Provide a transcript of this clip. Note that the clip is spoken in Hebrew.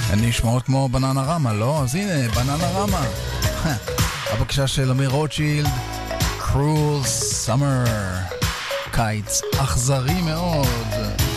הן נשמעות כמו בננה רמה, לא? אז הנה, בננה רמה. הבקשה של אמיר רוטשילד, Cruel Summer, קיץ אכזרי מאוד.